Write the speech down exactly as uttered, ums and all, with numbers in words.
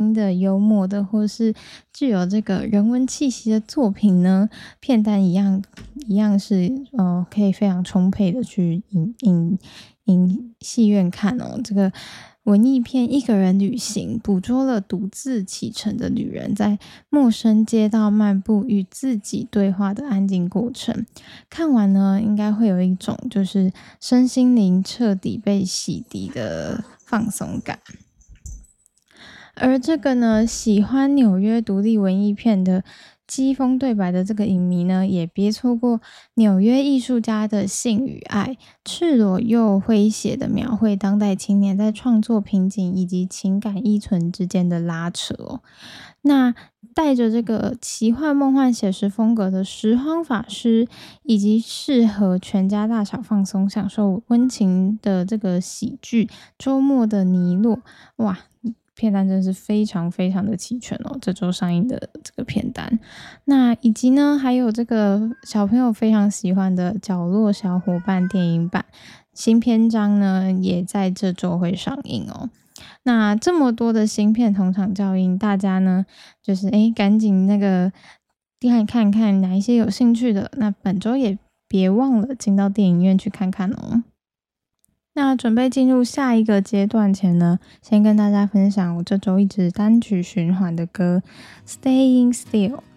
新的、幽默的，或是具有这个人文气息的作品呢，片单一样一样是呃可以非常充沛的去影影影戏院看哦。这个文艺片《一个人旅行》捕捉了独自启程的旅人在陌生街道漫步与自己对话的安静过程。看完呢，应该会有一种就是身心灵彻底被洗涤的放松感。而这个呢，喜欢纽约独立文艺片的机锋对白的这个影迷呢，也别错过纽约艺术家的性与爱，赤裸又诙谐的描绘当代青年在创作瓶颈以及情感依存之间的拉扯哦。那带着这个奇幻梦幻写实风格的拾荒法师，以及适合全家大小放松享受温情的这个喜剧周末的尼洛，哇，片单真是非常非常的齐全哦，这周上映的这个片单。那以及呢，还有这个小朋友非常喜欢的角落小伙伴电影版新篇章呢，也在这周会上映哦。那这么多的新片同场效应，大家呢就是诶赶紧那个看看看哪一些有兴趣的，那本周也别忘了进到电影院去看看哦。那准备进入下一个阶段前呢，先跟大家分享我这周一直单曲循环的歌《Staying Still》。